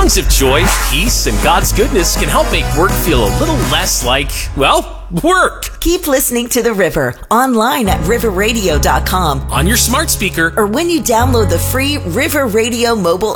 Songs of joy, peace, and God's goodness can help make work feel a little less like, well, work. Keep listening to The River online at riverradio.com, on your smart speaker, or when you download the free River Radio mobile